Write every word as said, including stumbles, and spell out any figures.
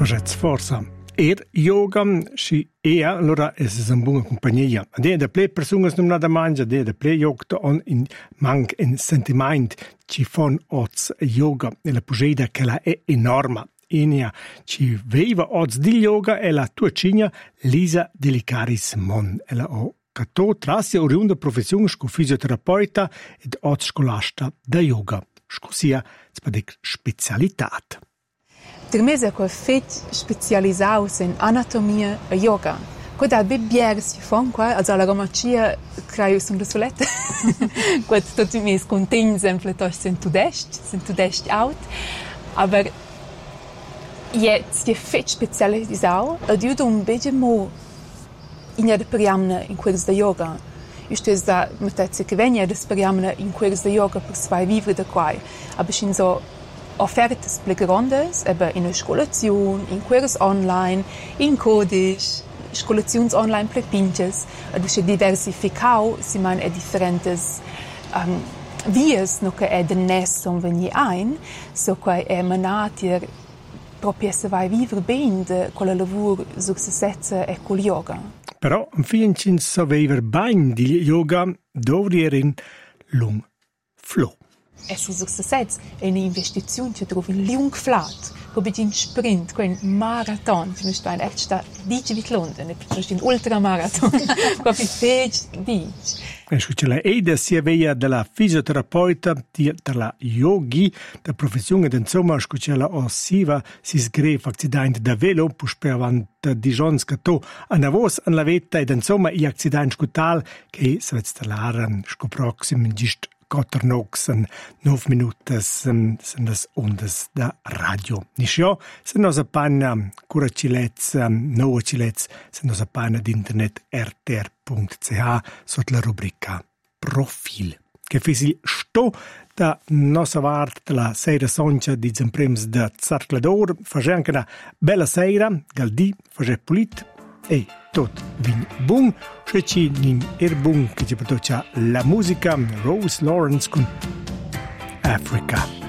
facets forza. Er yoga si ea allora es en buona compagnia. De de ple persunas non nada mangia, de de ple yoga on in manc in sentiment ci fon oz yoga e la pugeda che la è enorma. Enia ci veiva oz di yoga e la tua cigna Lisa Delicaris Mon. Ela o cato trasia oriunda professione sco fisioterapeuta ed oz scolasta da yoga. Scosia spadec specialitat. Der mese ko fet specialisaus in anatomia e yoga. Ko da be biers fon qua, also la romacia craiu sun de solette. Quat tot mes contain sempre tos sind tudest, sind tudest out. Aber jetzt je fet specialisau, ad io un bege mo in de periamna in quels de yoga. Justes da metazze che venia de periamna in quels de yoga per zwei vivre de quai. Aber shin so offertes plegrondes, eben in der Skolation, in Kurs online, in Codisch, Skolations online plepinches, dus je diversificau, si man e differentes um, vies, no che è de nesson veni ein, so che è manatir proprio se vai vivere ben de quella lavoro su se setze e col yoga. Però, fin so vivere ben di yoga, dovrerin lung flow. Es ist success, eine Investition, die drauf in Lung flat, come in Sprint, ein Marathon, zum Beispiel echt sta dieci wie London, ein Ultramarathon, come fech dici. E scucela eda si avea della fisioterapeuta, della yogi, da professione d'insomma scucela o siva si sgref accident da velo, pus per avant di jons cato a navos an la vetta ed insomma i accident scutal che svetstalaran sco proxim gist Quaternox en nove minutas um, sen das ondas da radio. Niscio, se nos apana cura cilets, um, nova cilets, se nos apana d'internet r t r punct c h sot la rubrica Profil. Che fesi sto da nossa vart della sera soncia di zemprems da Zarclador, face anche una bella sera, galdi, face pulit, e tot vin bun, și ci nin er bun che ci potocea la musica Rose Lawrence con Africa.